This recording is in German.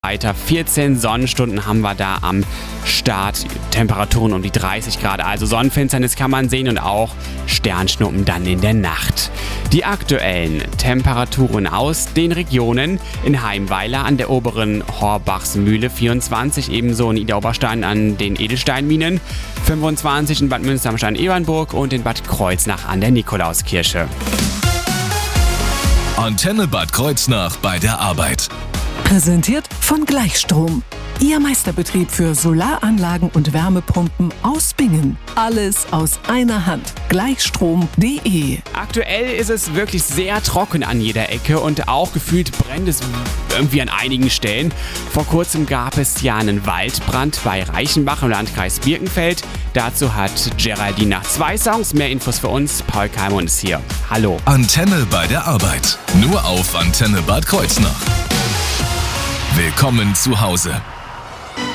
Weiter 14 Sonnenstunden haben wir da am Start, Temperaturen um die 30 Grad, also Sonnenfinsternis kann man sehen und auch Sternschnuppen dann in der Nacht. Die aktuellen Temperaturen aus den Regionen: in Heimweiler an der oberen Horbachsmühle 24, ebenso in Idar-Oberstein an den Edelsteinminen 25, in Bad Münster am Stein-Ebernburg und in Bad Kreuznach an der Nikolauskirche. Antenne Bad Kreuznach bei der Arbeit. Präsentiert von Gleichstrom. Ihr Meisterbetrieb für Solaranlagen und Wärmepumpen aus Bingen. Alles aus einer Hand. Gleichstrom.de. Aktuell ist es wirklich sehr trocken an jeder Ecke und auch gefühlt brennt es irgendwie an einigen Stellen. Vor kurzem gab es ja einen Waldbrand bei Reichenbach im Landkreis Birkenfeld. Dazu hat Geraldine nach 2 Songs. Mehr Infos für uns. Paul Keimon ist hier. Hallo. Antenne bei der Arbeit. Nur auf Antenne Bad Kreuznach. Willkommen zu Hause.